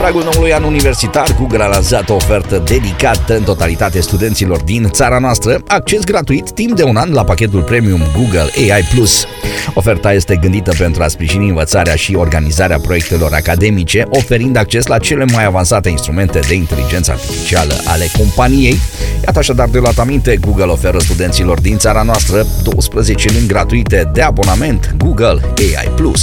Dragul noului an universitar, Google a lansat o ofertă dedicată în totalitate studenților din țara noastră, acces gratuit timp de un an la pachetul premium Google AI+. Oferta este gândită pentru a sprijini învățarea și organizarea proiectelor academice, oferind acces la cele mai avansate instrumente de inteligență artificială ale companiei. Iată așadar, de luat aminte, Google oferă studenților din țara noastră 12 luni gratuite de abonament Google AI+.